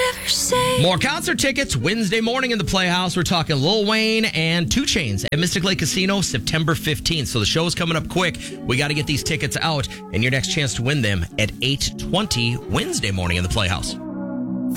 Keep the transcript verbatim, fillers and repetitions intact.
ever say? More concert tickets Wednesday morning in the Playhouse. We're talking Lil Wayne and two Chainz at Mystic Lake Casino September fifteenth. So the show is coming up quick. We got to get these tickets out, and your next chance to win them at eight twenty Wednesday morning in the Playhouse.